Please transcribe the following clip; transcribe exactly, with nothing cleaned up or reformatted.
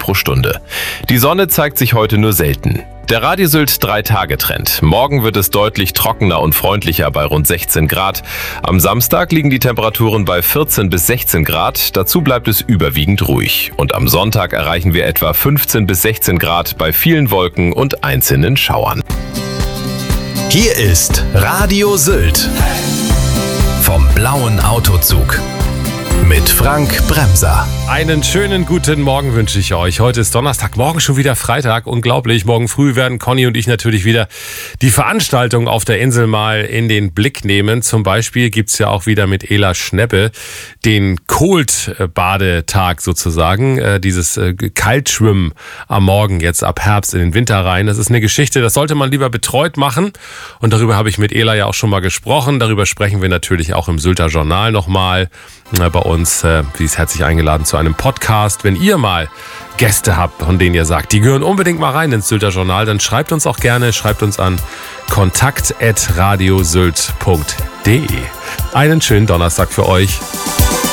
pro Stunde. Die Sonne zeigt sich heute nur selten. Der Radio Sylt drei Tage Trend. Morgen wird es deutlich trockener und freundlicher bei rund sechzehn Grad. Am Samstag liegen die Temperaturen bei vierzehn bis sechzehn Grad. Dazu bleibt es überwiegend ruhig. Und am Sonntag erreichen wir etwa fünfzehn bis sechzehn Grad bei vielen Wolken und einzelnen Schauern. Hier ist Radio Sylt. Vom blauen Autozug. Mit Frank Bremser. Einen schönen guten Morgen wünsche ich euch. Heute ist Donnerstag, morgen schon wieder Freitag. Unglaublich. Morgen früh werden Conny und ich natürlich wieder die Veranstaltung auf der Insel mal in den Blick nehmen. Zum Beispiel gibt's ja auch wieder mit Ela Schneppe den Cold-Badetag sozusagen. Äh, dieses äh, Kaltschwimmen am Morgen jetzt ab Herbst in den Winter rein. Das ist eine Geschichte, das sollte man lieber betreut machen. Und darüber habe ich mit Ela ja auch schon mal gesprochen. Darüber sprechen wir natürlich auch im Sylter Journal nochmal. Äh, bei uns, äh, sie ist herzlich eingeladen zu einem Podcast. Wenn ihr mal Gäste habt, von denen ihr sagt, die gehören unbedingt mal rein ins Sylter Journal, dann schreibt uns auch gerne, schreibt uns an kontakt at radiosylt punkt de. Einen schönen Donnerstag für euch.